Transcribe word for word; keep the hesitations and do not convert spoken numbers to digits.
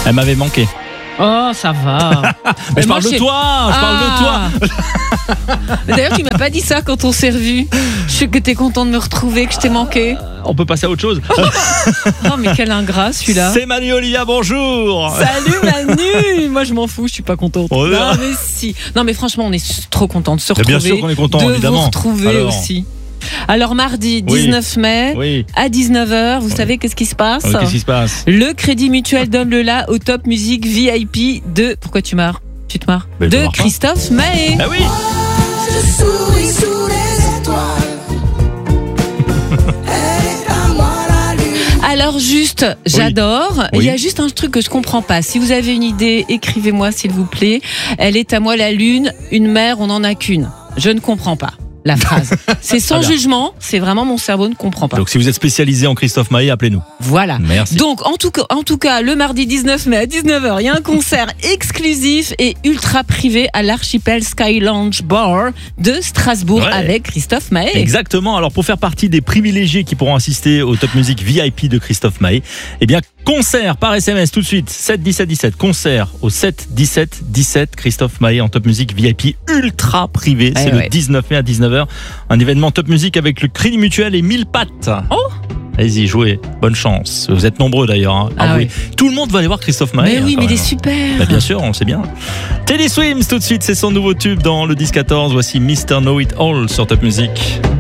Elle m'avait manqué. Oh, ça va. Mais je moi, parle de je- toi, je parle de Ah. toi. D'ailleurs, tu m'as pas dit ça quand on s'est revus. Je sais que t'es content de me retrouver, que je t'ai manqué. On peut passer à autre chose. Oh, mais quel ingrat celui-là. C'est Manu Olivia, bonjour. Salut Manu. Moi, je m'en fous, je suis pas contente. Oh, non, non. mais si. Non, mais franchement, on est trop content de se Mais retrouver. bien sûr qu'on est content, de évidemment. vous retrouver Alors. aussi. Alors, mardi dix-neuf mai, Oui. à dix-neuf heures, vous Oui. savez qu'est-ce qui se passe? Oui, Qu'est-ce qui se passe? Le Crédit Mutuel donne le la au Top Music V I P de... Pourquoi tu marres? Tu te marres? Mais je De marre pas. Christophe Maé. Ah oui. Je souris sous les étoiles. Elle est à moi la lune. Alors juste, j'adore. Il Oui. y a juste un truc que je comprends pas. Si vous avez une idée, écrivez-moi s'il vous plaît. Elle est à moi la lune, une mère, on n'en a qu'une. Je ne comprends pas la phrase. C'est sans Très bien. jugement, c'est vraiment mon cerveau ne comprend pas. Donc si vous êtes spécialisé en Christophe Maé, appelez-nous. Voilà. Merci. Donc en tout cas, en tout cas, le mardi dix-neuf mai à dix-neuf heures, il y a un concert exclusif et ultra privé à l'Archipel Sky Lounge Bar de Strasbourg Ouais. avec Christophe Maé. Exactement. Alors pour faire partie des privilégiés qui pourront assister au Top Music V I P de Christophe Maé, eh bien concert par S M S tout de suite sept dix-sept dix-sept. Concert au sept dix-sept dix-sept. Christophe Maé en Top Music V I P ultra privé. C'est Ouais, le ouais. dix-neuf mai à dix-neuf heures. Un événement Top Music avec le Crédit Mutuel et mille pattes. Oh. Allez-y, jouez. Bonne chance. Vous êtes nombreux d'ailleurs. Hein. Ah Avouez. ouais. Tout le monde va aller voir Christophe Maé. Mais hein, oui, quand mais il est même. super. Bah, bien sûr, on le sait bien. Teddy Swims tout de suite, c'est son nouveau tube dans le dix quatorze. Voici mister Know It All sur Top Music.